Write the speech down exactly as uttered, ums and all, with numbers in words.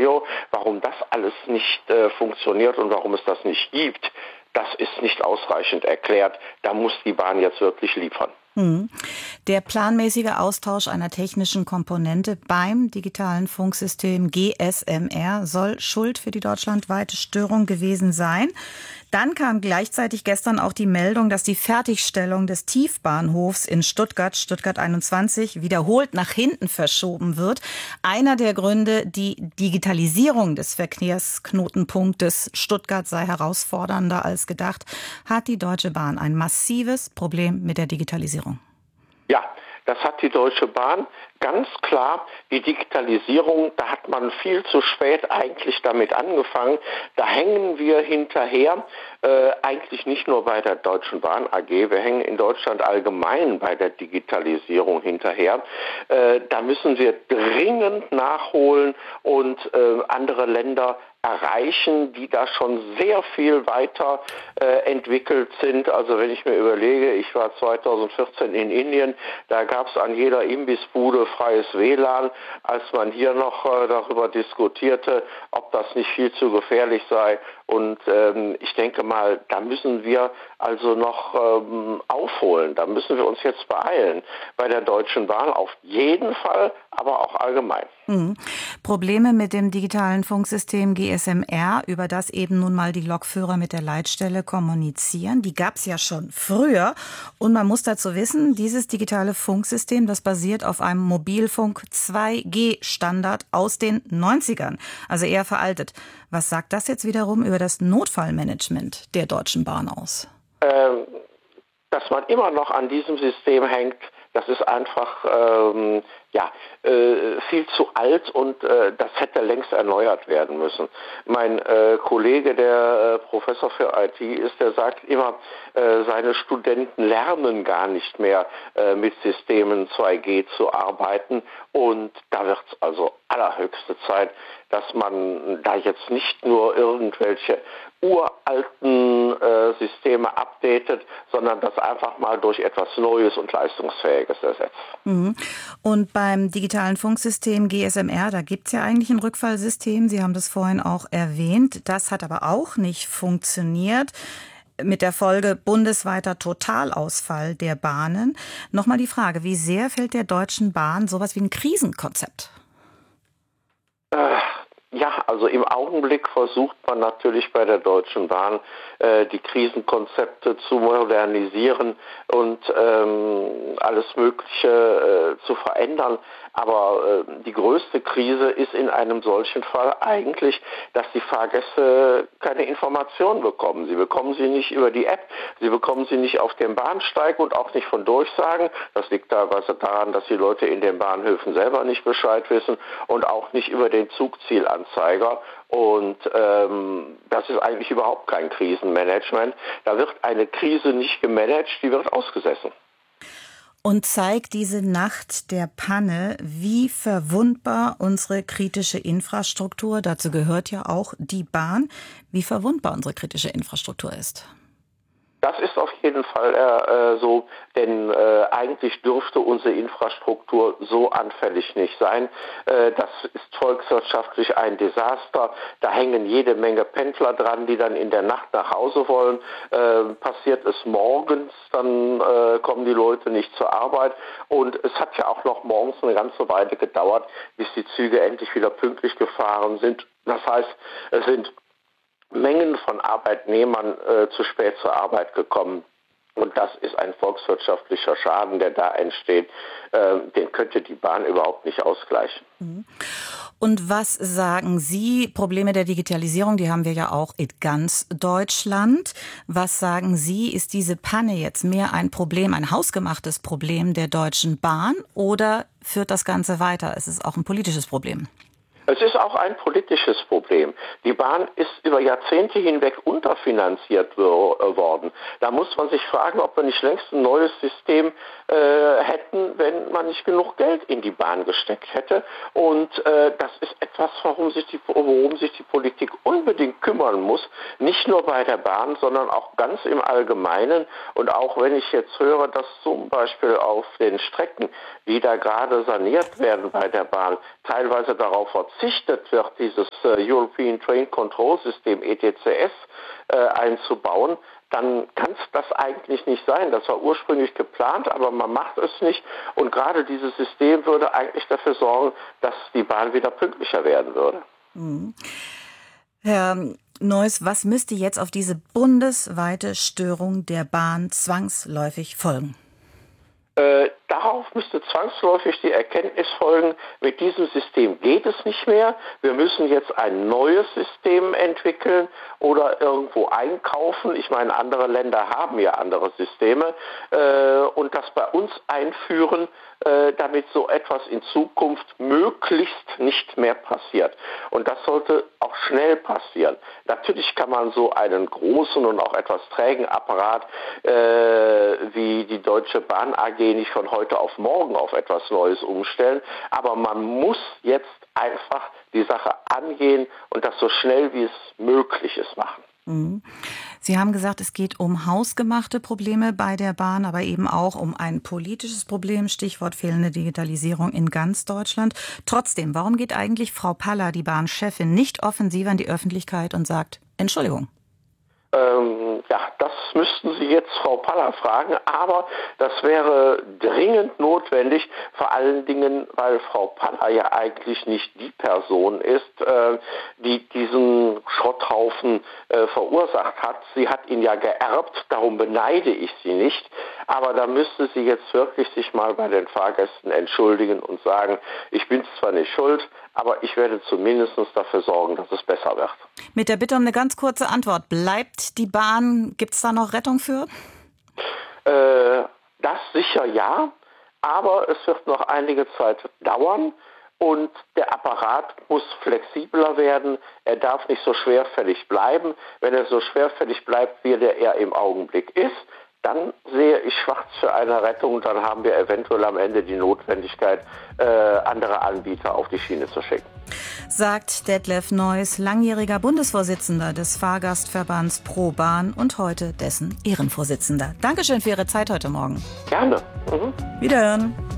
Szenario. Warum das alles nicht äh, funktioniert und warum es das nicht gibt, das ist nicht ausreichend erklärt. Da muss die Bahn jetzt wirklich liefern. Hm. Der planmäßige Austausch einer technischen Komponente beim digitalen Funksystem G S M R soll schuld für die deutschlandweite Störung gewesen sein. Dann kam gleichzeitig gestern auch die Meldung, dass die Fertigstellung des Tiefbahnhofs in Stuttgart, Stuttgart einundzwanzig, wiederholt nach hinten verschoben wird. Einer der Gründe, die Digitalisierung des Verkehrsknotenpunktes Stuttgart sei herausfordernder als gedacht, hat die Deutsche Bahn ein massives Problem mit der Digitalisierung. Ja, das hat die Deutsche Bahn. Ganz klar, die Digitalisierung, da hat man viel zu spät eigentlich damit angefangen. Da hängen wir hinterher, äh, eigentlich nicht nur bei der Deutschen Bahn A G, wir hängen in Deutschland allgemein bei der Digitalisierung hinterher. Äh, da müssen wir dringend nachholen und äh, andere Länder erreichen, die da schon sehr viel weiter äh, entwickelt sind. Also wenn ich mir überlege, ich war zweitausendvierzehn in Indien, da gab es an jeder Imbissbude freies W L A N, als man hier noch äh, darüber diskutierte, ob das nicht viel zu gefährlich sei. Und ähm, ich denke mal, da müssen wir also noch ähm, aufholen. Da müssen wir uns jetzt beeilen. Bei der Deutschen Bahn auf jeden Fall, aber auch allgemein. Hm. Probleme mit dem digitalen Funksystem G S M R, über das eben nun mal die Lokführer mit der Leitstelle kommunizieren, die gab es ja schon früher. Und man muss dazu wissen, dieses digitale Funksystem, das basiert auf einem Mobilfunk zwei G Standard aus den neunzigern, also eher veraltet. Was sagt das jetzt wiederum über das Notfallmanagement der Deutschen Bahn aus? Ähm, dass man immer noch an diesem System hängt, das ist einfach ähm, ja, äh, viel zu alt und äh, das hätte längst erneuert werden müssen. Mein äh, Kollege, der äh, Professor für I T ist, der sagt immer, äh, seine Studenten lernen gar nicht mehr äh, mit Systemen zwei G zu arbeiten und da wird es also allerhöchste Zeit, dass man da jetzt nicht nur irgendwelche uralten äh, Systeme updatet, sondern das einfach mal durch etwas Neues und Leistungsfähiges ersetzt. Mhm. Und beim digitalen Funksystem G S M R, da gibt es ja eigentlich ein Rückfallsystem. Sie haben das vorhin auch erwähnt. Das hat aber auch nicht funktioniert. Mit der Folge bundesweiter Totalausfall der Bahnen. Nochmal die Frage, wie sehr fehlt der Deutschen Bahn sowas wie ein Krisenkonzept? Äh. Ja, also im Augenblick versucht man natürlich bei der Deutschen Bahn äh, die Krisenkonzepte zu modernisieren und ähm, alles Mögliche äh, zu verändern. Aber äh, die größte Krise ist in einem solchen Fall eigentlich, dass die Fahrgäste keine Informationen bekommen. Sie bekommen sie nicht über die App, sie bekommen sie nicht auf dem Bahnsteig und auch nicht von Durchsagen. Das liegt teilweise daran, dass die Leute in den Bahnhöfen selber nicht Bescheid wissen und auch nicht über den Zugzielanzeiger. Und ähm, das ist eigentlich überhaupt kein Krisenmanagement. Da wird eine Krise nicht gemanagt, die wird ausgesessen. Und zeigt diese Nacht der Panne, wie verwundbar unsere kritische Infrastruktur, dazu gehört ja auch die Bahn, wie verwundbar unsere kritische Infrastruktur ist. Das ist auf jeden Fall äh, so, denn äh, eigentlich dürfte unsere Infrastruktur so anfällig nicht sein. Äh, das ist volkswirtschaftlich ein Desaster. Da hängen jede Menge Pendler dran, die dann in der Nacht nach Hause wollen. Äh, passiert es morgens, dann äh, kommen die Leute nicht zur Arbeit. Und es hat ja auch noch morgens eine ganze Weile gedauert, bis die Züge endlich wieder pünktlich gefahren sind. Das heißt, es sind Mengen von Arbeitnehmern äh, zu spät zur Arbeit gekommen. Und das ist ein volkswirtschaftlicher Schaden, der da entsteht. Äh, den könnte die Bahn überhaupt nicht ausgleichen. Und was sagen Sie? Probleme der Digitalisierung, die haben wir ja auch in ganz Deutschland. Was sagen Sie, ist diese Panne jetzt mehr ein Problem, ein hausgemachtes Problem der Deutschen Bahn oder führt das Ganze weiter? Es ist auch ein politisches Problem. Es ist auch ein politisches Problem. Die Bahn ist über Jahrzehnte hinweg unterfinanziert worden. Da muss man sich fragen, ob wir nicht längst ein neues System äh, hätten, wenn man nicht genug Geld in die Bahn gesteckt hätte. Und äh, das ist etwas, worum sich, die, worum sich die Politik unbedingt kümmern muss. Nicht nur bei der Bahn, sondern auch ganz im Allgemeinen. Und auch wenn ich jetzt höre, dass zum Beispiel auf den Strecken, die da gerade saniert werden bei der Bahn, teilweise darauf verzichtet verzichtet wird, dieses äh, European Train Control System E T C S äh, einzubauen, dann kann es das eigentlich nicht sein. Das war ursprünglich geplant, aber man macht es nicht. Und gerade dieses System würde eigentlich dafür sorgen, dass die Bahn wieder pünktlicher werden würde. Mhm. Herr Neuss, was müsste jetzt auf diese bundesweite Störung der Bahn zwangsläufig folgen? Äh, darauf müsste zwangsläufig die Erkenntnis folgen, mit diesem System geht es nicht mehr. Wir müssen jetzt ein neues System entwickeln oder irgendwo einkaufen. Ich meine, andere Länder haben ja andere Systeme äh, und das bei uns einführen, äh, damit so etwas in Zukunft möglichst nicht mehr passiert. Und das sollte auch schnell passieren. Natürlich kann man so einen großen und auch etwas trägen Apparat äh, wie die Deutsche Bahn A G nicht von heute auf morgen auf etwas Neues umstellen, aber man muss jetzt einfach die Sache angehen und das so schnell wie es möglich ist machen. Mhm. Sie haben gesagt, es geht um hausgemachte Probleme bei der Bahn, aber eben auch um ein politisches Problem, Stichwort fehlende Digitalisierung in ganz Deutschland. Trotzdem, warum geht eigentlich Frau Paller, die Bahnchefin, nicht offensiv an die Öffentlichkeit und sagt, Entschuldigung? Ähm, ja, das müssten Sie jetzt Frau Paller fragen, aber das wäre dringend notwendig, vor allen Dingen, weil Frau Paller ja eigentlich nicht die Person ist, äh, die diesen Schrotthaufen äh, verursacht hat. Sie hat ihn ja geerbt, darum beneide ich sie nicht, aber da müsste sie jetzt wirklich sich mal bei den Fahrgästen entschuldigen und sagen, ich bin zwar nicht schuld, aber ich werde zumindest dafür sorgen, dass es besser wird. Mit der Bitte um eine ganz kurze Antwort. Bleibt die Bahn, gibt es da noch Rettung für? Äh, das sicher ja, aber es wird noch einige Zeit dauern und der Apparat muss flexibler werden. Er darf nicht so schwerfällig bleiben. Wenn er so schwerfällig bleibt, wie er im Augenblick ist, dann sehe ich schwarz für eine Rettung. Dann haben wir eventuell am Ende die Notwendigkeit, äh, andere Anbieter auf die Schiene zu schicken. Sagt Detlef Neuss, langjähriger Bundesvorsitzender des Fahrgastverbands Pro Bahn und heute dessen Ehrenvorsitzender. Dankeschön für Ihre Zeit heute Morgen. Gerne. Mhm. Wiederhören.